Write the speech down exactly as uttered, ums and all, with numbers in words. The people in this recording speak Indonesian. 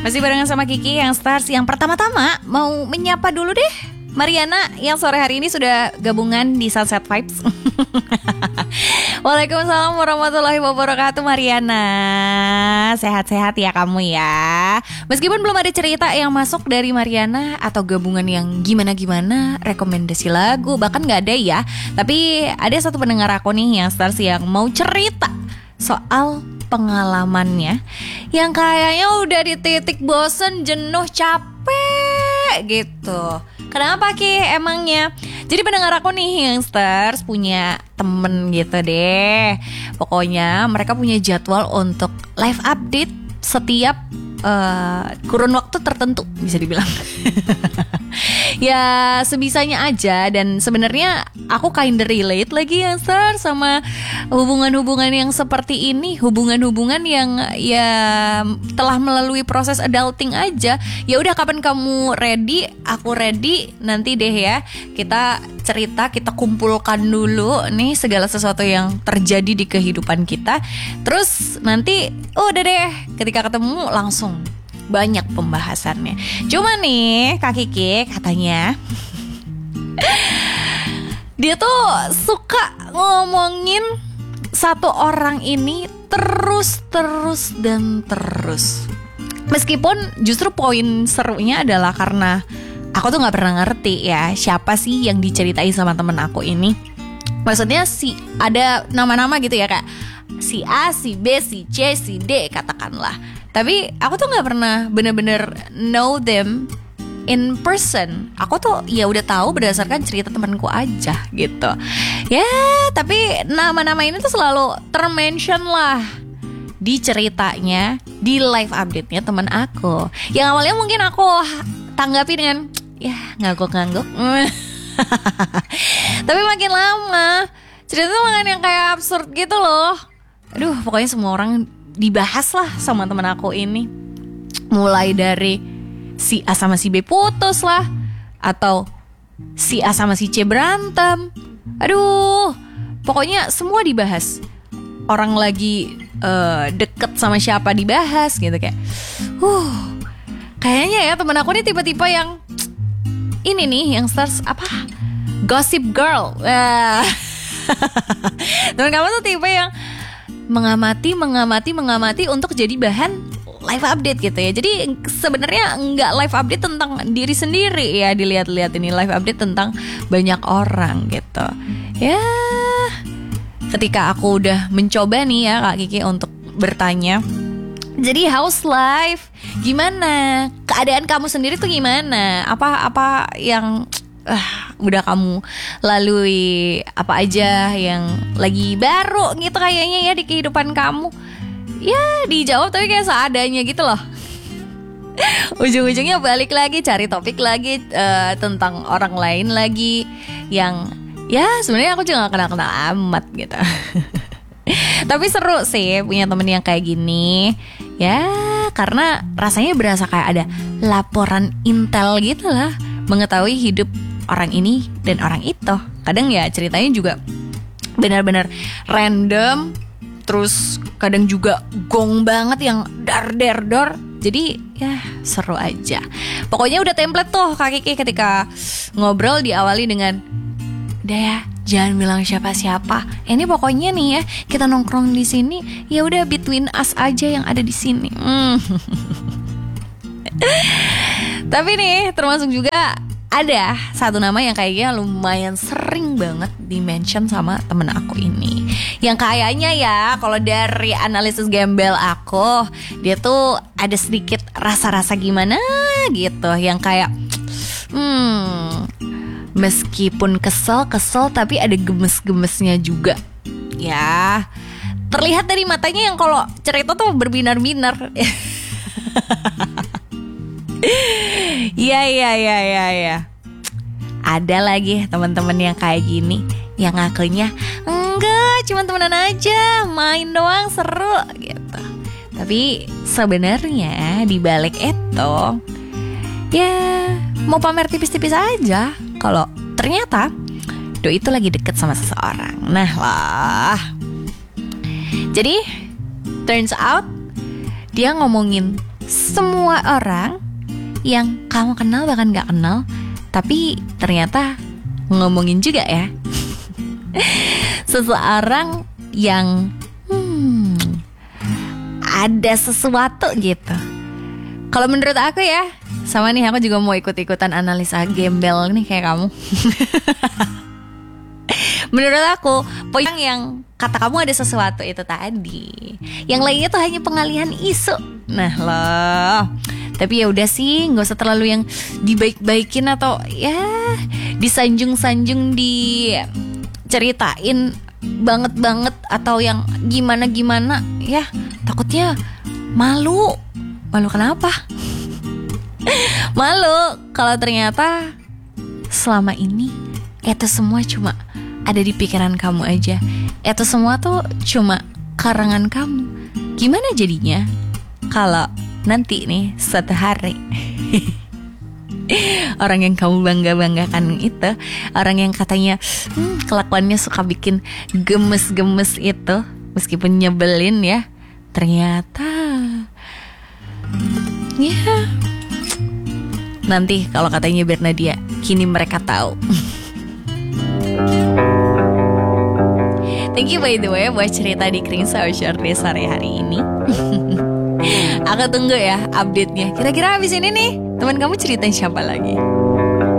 Masih barengan sama Kiki yang Stars. Yang pertama-tama mau menyapa dulu deh Mariana yang sore hari ini sudah gabungan di Sunset Vibes. Waalaikumsalam warahmatullahi wabarakatuh Mariana. Sehat-sehat ya kamu ya. Meskipun belum ada cerita yang masuk dari Mariana atau gabungan yang gimana-gimana, rekomendasi lagu, bahkan gak ada ya. Tapi ada satu pendengar aku nih yang Stars yang mau cerita soal pengalamannya yang kayaknya udah di titik bosen, jenuh, capek gitu. Kenapa Ki emangnya? Jadi pendengar aku nih yang Stars punya temen gitu deh. Pokoknya mereka punya jadwal untuk live update setiap uh, kurun waktu tertentu, bisa dibilang. Ya sebisanya aja. Dan sebenarnya aku kinda relate lagi yang Stars sama hubungan-hubungan yang seperti ini. Hubungan-hubungan yang ya telah melalui proses adulting aja. Ya udah, kapan kamu ready, aku ready. Nanti deh ya kita cerita, kita kumpulkan dulu nih segala sesuatu yang terjadi di kehidupan kita. Terus nanti oh udah deh, ketika ketemu langsung banyak pembahasannya. Cuma nih Kak Kiki katanya dia tuh suka ngomongin satu orang ini terus, terus, dan terus. Meskipun justru poin serunya adalah karena aku tuh gak pernah ngerti ya siapa sih yang diceritain sama temen aku ini. Maksudnya si ada nama-nama gitu ya, kayak si A, si B, si C, si D katakanlah. Tapi aku tuh gak pernah bener-bener know them in person. Aku tuh ya udah tahu berdasarkan cerita temanku aja gitu. Ya tapi nama-nama ini tuh selalu termention lah di ceritanya, di live update-nya teman aku. Yang awalnya mungkin aku tanggapi dengan ya ngangguk-ngangguk. Tapi makin lama cerita tuh makin yang kayak absurd gitu loh. Aduh, pokoknya semua orang dibahas lah sama temen aku ini. Mulai dari si A sama si B putus lah, atau si A sama si C berantem. Aduh, pokoknya semua dibahas. Orang lagi uh, deket sama siapa dibahas gitu kayak. Uh, kayaknya ya temen aku nih tipe-tipe yang ini nih, yang Stars apa? Gossip girl. Uh. Temen kamu tuh tipe yang mengamati, mengamati, mengamati untuk jadi bahan live update gitu ya. Jadi sebenarnya nggak live update tentang diri sendiri ya, dilihat-lihat ini live update tentang banyak orang gitu. Ya, ketika aku udah mencoba nih ya Kak Kiki untuk bertanya, jadi how's life? Gimana? Keadaan kamu sendiri tuh gimana? Apa-apa yang Uh, udah kamu lalui, apa aja yang lagi baru gitu kayaknya ya di kehidupan kamu? Ya dijawab tapi kayak seadanya gitu loh. Ujung-ujungnya balik lagi cari topik lagi uh, tentang orang lain lagi yang ya sebenarnya aku juga gak kenal-kenal amat gitu. Tapi seru sih punya temen yang kayak gini. Ya karena rasanya berasa kayak ada laporan intel gitu lah, mengetahui hidup orang ini dan orang itu. Kadang ya ceritanya juga benar-benar random, terus kadang juga gong banget yang dar der dor. Jadi ya seru aja. Pokoknya udah template tuh Kak Kiki ketika ngobrol diawali dengan udah ya, jangan bilang siapa-siapa. Ini pokoknya nih ya, kita nongkrong di sini, ya udah between us aja yang ada di sini. Hmm. Tapi nih termasuk juga ada satu nama yang kayaknya lumayan sering banget di-mention sama temen aku ini. Yang kayaknya ya kalau dari analisis gembel aku, dia tuh ada sedikit rasa-rasa gimana gitu. Yang kayak Hmm meskipun kesel-kesel tapi ada gemes-gemesnya juga. Ya terlihat dari matanya yang kalau cerita tuh berbinar-binar. Iya iya iya iya ya. Ada lagi teman-teman yang kayak gini, yang ngakunya enggak, cuma temenan aja, main doang, seru gitu. Tapi sebenarnya di balik itu ya mau pamer tipis-tipis aja kalau ternyata doi itu lagi deket sama seseorang. Nah lah. Jadi turns out dia ngomongin semua orang yang kamu kenal bahkan gak kenal, tapi ternyata ngomongin juga ya. Seseorang yang hmm, ada sesuatu gitu. Kalau menurut aku ya, sama nih aku juga mau ikut-ikutan analisa gembel nih kayak kamu. Menurut aku, poin yang kata kamu ada sesuatu itu tadi. Yang lainnya tuh hanya pengalihan isu. Nah loh. Tapi ya udah sih, nggak usah terlalu yang dibaik-baikin atau ya disanjung-sanjung, diceritain banget-banget atau yang gimana-gimana. Ya takutnya malu. Malu kenapa? Malu kalau ternyata selama ini itu semua cuma ada di pikiran kamu aja. Itu semua tuh cuma karangan kamu. Gimana jadinya kalau nanti nih suatu hari orang yang kamu bangga-banggakan itu, orang yang katanya hmm, kelakuannya suka bikin gemes-gemes itu, meskipun nyebelin ya, ternyata ya nanti kalau katanya Bernadia, kini mereka tahu. Thank you by the way buat cerita di Kring Social Day sore hari ini. Aku tunggu ya update-nya. Kira-kira habis ini nih teman kamu ceritain siapa lagi?